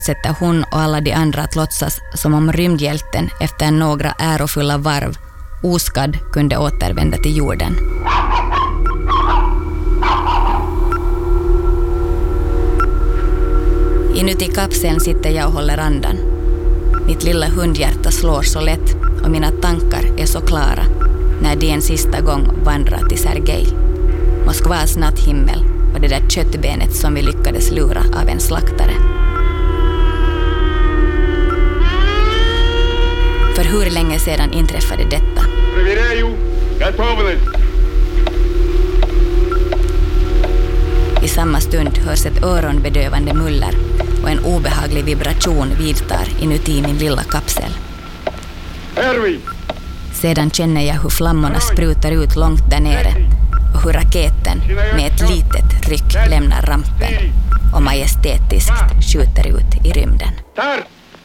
sätter hon och alla de andra att låtsas som om rymdhjälten efter några ärofulla varv oskadd kunde återvända till jorden. Inuti kapseln sitter jag och håller andan. Mitt lilla hundhjärta slår så lätt och mina tankar är så klara när de en sista gång vandrar till Sergej. Moskvas natthimmel och det där köttbenet som vi lyckades lura av en slaktare. För hur länge sedan inträffade detta? I samma stund hörs ett öronbedövande muller och en obehaglig vibration vidtar inuti min lilla kapsel. Sedan känner jag hur flammorna sprutar ut långt där nere och hur raketen med ett litet ryck lämnar rampen och majestätiskt skjuter ut i rymden.